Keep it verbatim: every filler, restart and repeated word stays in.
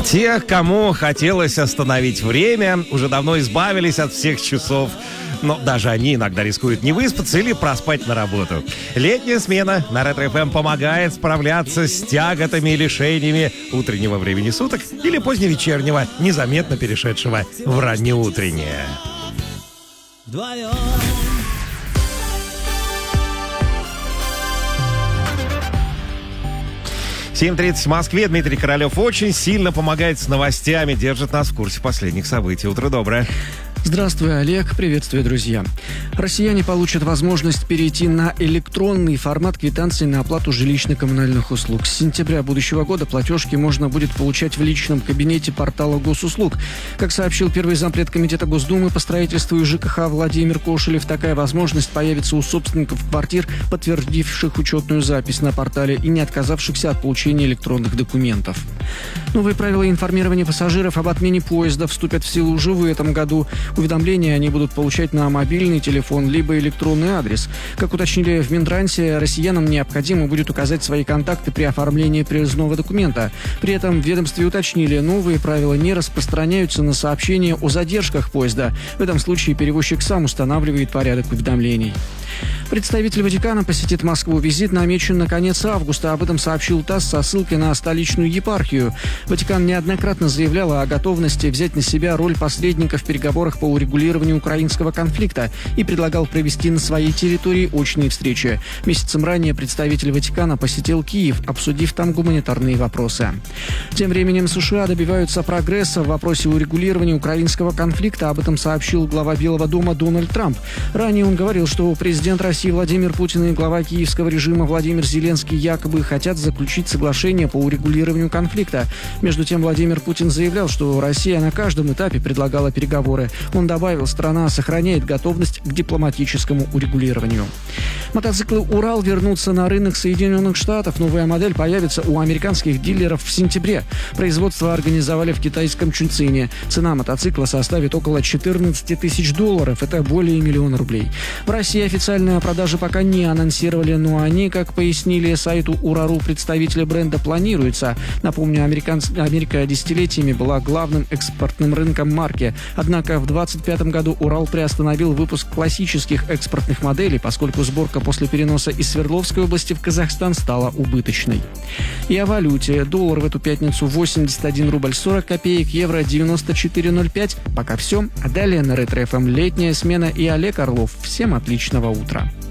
Тех, кому хотелось остановить время, уже давно избавились от всех часов. Но даже они иногда рискуют не выспаться или проспать на работу. Летняя смена на Ретро-эф эм помогает справляться с тяготами и лишениями утреннего времени суток или поздневечернего, незаметно перешедшего в раннеутреннее. семь тридцать в Москве. Дмитрий Королев очень сильно помогает с новостями, держит нас в курсе последних событий. Утро доброе. Здравствуй, Олег. Приветствую, друзья. Россияне получат возможность перейти на электронный формат квитанции на оплату жилищно-коммунальных услуг. С сентября будущего года платежки можно будет получать в личном кабинете портала госуслуг. Как сообщил первый зампред Комитета Госдумы по строительству и ЖКХ Владимир Кошелев, такая возможность появится у собственников квартир, подтвердивших учетную запись на портале и не отказавшихся от получения электронных документов. Новые правила информирования пассажиров об отмене поезда вступят в силу уже в этом году. Уведомления они будут получать на мобильный телефон либо электронный адрес. Как уточнили в Минтрансе, россиянам необходимо будет указать свои контакты при оформлении проездного документа. При этом в ведомстве уточнили, новые правила не распространяются на сообщения о задержках поезда. В этом случае перевозчик сам устанавливает порядок уведомлений. Представитель Ватикана посетит Москву. Визит намечен на конец августа. Об этом сообщил ТАСС со ссылкой на столичную епархию. Ватикан неоднократно заявлял о готовности взять на себя роль посредника в переговорах по урегулированию украинского конфликта и предлагал провести на своей территории очные встречи. Месяцем ранее представитель Ватикана посетил Киев, обсудив там гуманитарные вопросы. Тем временем США добиваются прогресса в вопросе урегулирования украинского конфликта. Об этом сообщил глава Белого дома Дональд Трамп. Ранее он говорил, что президент России Владимир Путин и глава киевского режима Владимир Зеленский якобы хотят заключить соглашение по урегулированию конфликта. Между тем, Владимир Путин заявлял, что Россия на каждом этапе предлагала переговоры. Он добавил, страна сохраняет готовность к дипломатическому урегулированию. Мотоциклы «Урал» вернутся на рынок Соединенных Штатов. Новая модель появится у американских дилеров в сентябре. Производство организовали в китайском Чунцине. Цена мотоцикла составит около четырнадцать тысяч долларов. Это более миллиона рублей. В России официальные продажи пока не анонсировали, но они, как пояснили сайту Урару представители бренда, планируются. Напомню, американ... Америка десятилетиями была главным экспортным рынком марки. Однако в двадцать пятом году Урал приостановил выпуск классических экспортных моделей, поскольку сборка после переноса из Свердловской области в Казахстан стала убыточной. И о валюте. Доллар в эту пятницу восемьдесят один рубль сорок копеек, евро девяносто четыре ноль пять. Пока все. А далее на Ретро-эф эм летняя смена и Олег Орлов. Всем отличного утра.